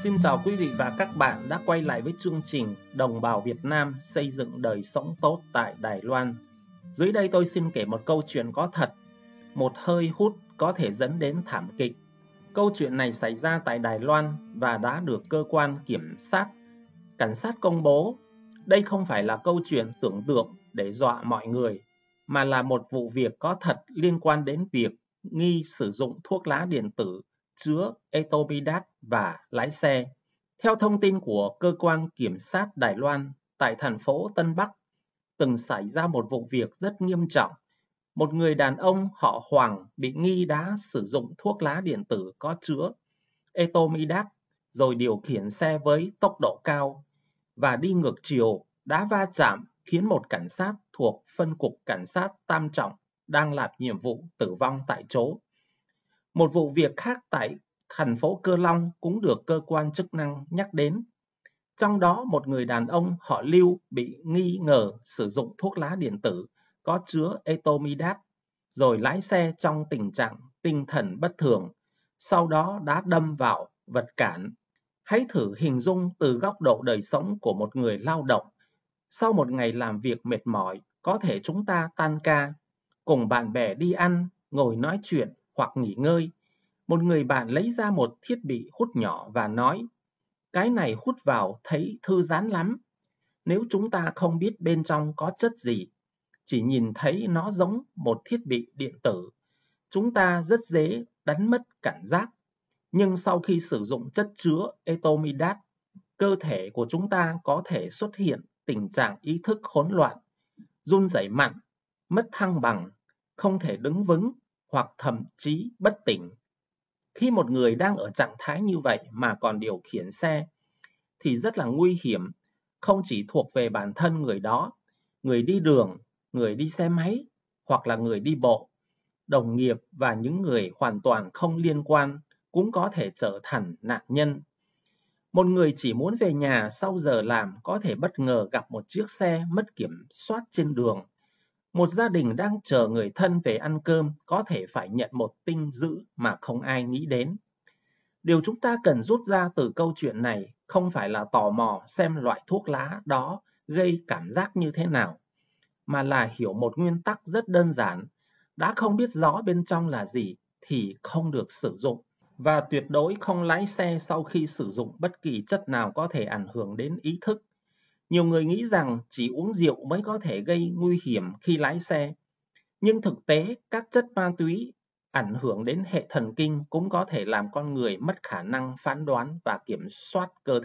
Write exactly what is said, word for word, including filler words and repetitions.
Xin chào quý vị và các bạn đã quay lại với chương trình Đồng bào Việt Nam xây dựng đời sống tốt tại Đài Loan. Dưới đây tôi xin kể một câu chuyện có thật. Một hơi hút có thể dẫn đến thảm kịch. Câu chuyện này xảy ra tại Đài Loan và đã được cơ quan kiểm sát, cảnh sát công bố. Đây không phải là câu chuyện tưởng tượng để dọa mọi người, mà là một vụ việc có thật liên quan đến việc nghi sử dụng thuốc lá điện tử chứa etomidat và lái xe. Theo thông tin của cơ quan kiểm sát Đài Loan, tại thành phố Tân Bắc, từng xảy ra một vụ việc rất nghiêm trọng. Một người đàn ông họ Hoàng bị nghi đã sử dụng thuốc lá điện tử có chứa etomidat rồi điều khiển xe với tốc độ cao và đi ngược chiều đã va chạm khiến một cảnh sát thuộc phân cục cảnh sát Tam Trọng đang làm nhiệm vụ tử vong tại chỗ. Một vụ việc khác tại thành phố Cơ Long cũng được cơ quan chức năng nhắc đến. Trong đó một người đàn ông họ Lưu bị nghi ngờ sử dụng thuốc lá điện tử có chứa etomidat rồi lái xe trong tình trạng tinh thần bất thường, sau đó đã đâm vào vật cản. Hãy thử hình dung từ góc độ đời sống của một người lao động. Sau một ngày làm việc mệt mỏi, có thể chúng ta tan ca, cùng bạn bè đi ăn, ngồi nói chuyện hoặc nghỉ ngơi. Một người bạn lấy ra một thiết bị hút nhỏ và nói, cái này hút vào thấy thư giãn lắm. Nếu chúng ta không biết bên trong có chất gì, chỉ nhìn thấy nó giống một thiết bị điện tử, chúng ta rất dễ đánh mất cảm giác. Nhưng sau khi sử dụng chất chứa etomidat, cơ thể của chúng ta có thể xuất hiện tình trạng ý thức hỗn loạn, run rẩy mạnh, mất thăng bằng, không thể đứng vững hoặc thậm chí bất tỉnh. Khi một người đang ở trạng thái như vậy mà còn điều khiển xe thì rất là nguy hiểm, không chỉ thuộc về bản thân người đó, người đi đường, người đi xe máy hoặc là người đi bộ, đồng nghiệp và những người hoàn toàn không liên quan cũng có thể trở thành nạn nhân. Một người chỉ muốn về nhà sau giờ làm có thể bất ngờ gặp một chiếc xe mất kiểm soát trên đường. Một gia đình đang chờ người thân về ăn cơm có thể phải nhận một tin dữ mà không ai nghĩ đến. Điều chúng ta cần rút ra từ câu chuyện này không phải là tò mò xem loại thuốc lá đó gây cảm giác như thế nào, mà là hiểu một nguyên tắc rất đơn giản. Đã không biết rõ bên trong là gì thì không được sử dụng. Và tuyệt đối không lái xe sau khi sử dụng bất kỳ chất nào có thể ảnh hưởng đến ý thức. Nhiều người nghĩ rằng chỉ uống rượu mới có thể gây nguy hiểm khi lái xe. Nhưng thực tế, các chất ma túy ảnh hưởng đến hệ thần kinh cũng có thể làm con người mất khả năng phán đoán và kiểm soát cơ thể.